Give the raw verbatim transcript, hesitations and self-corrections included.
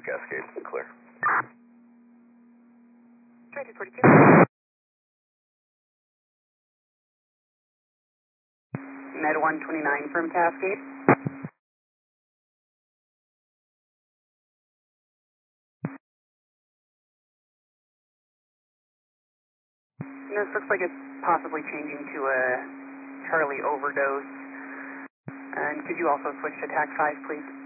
forty-two Cascade, clear. twenty-two forty-two. Med one twenty-nine from Cascade. This looks like it's possibly changing to a Charlie overdose. And could you also switch to TAC five, please?